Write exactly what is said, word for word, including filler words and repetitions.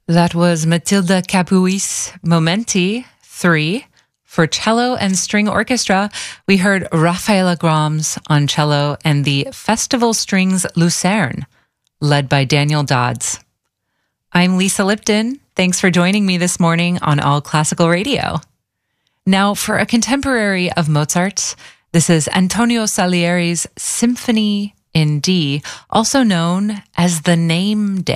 That was Matilda Capuis Momenti three. For cello and string orchestra, we heard Rafaela Grams on cello and the Festival Strings Lucerne, led by Daniel Dodds. I'm Lisa Lipton. Thanks for joining me this morning on All Classical Radio. Now, for a contemporary of Mozart's, this is Antonio Salieri's Symphony in D, also known as the Name Day.